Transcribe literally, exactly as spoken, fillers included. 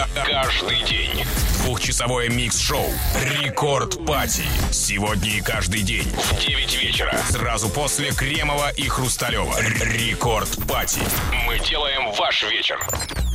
каждый день. Двухчасовое микс-шоу «Рекорд Пати». Сегодня и каждый день в девять вечера. Сразу после Кремова и Хрусталева. «Рекорд Пати». Мы делаем ваш вечер.